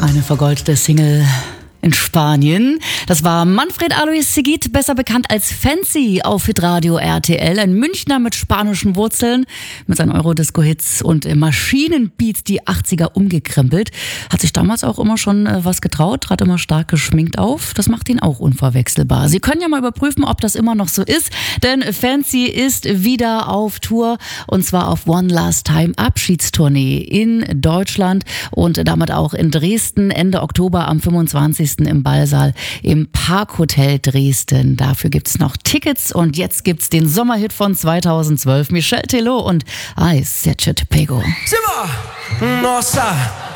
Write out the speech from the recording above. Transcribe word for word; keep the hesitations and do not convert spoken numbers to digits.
Eine vergoldete Single in Spanien. Das war Manfred Alois Seguit, besser bekannt als Fancy auf Hitradio R T L. Ein Münchner mit spanischen Wurzeln, mit seinen Eurodisco-Hits und Maschinenbeats, die achtziger umgekrempelt. Hat sich damals auch immer schon äh, was getraut, trat immer stark geschminkt auf. Das macht ihn auch unverwechselbar. Sie können ja mal überprüfen, ob das immer noch so ist, denn Fancy ist wieder auf Tour und zwar auf One Last Time Abschiedstournee in Deutschland und damit auch in Dresden Ende Oktober am fünfundzwanzigsten im Ballsaal im Parkhotel Dresden. Dafür gibt's noch Tickets und jetzt gibt's den Sommerhit von zweitausendzwölf. Michel Teló und I Set You to Pego. Simmer! Nossa!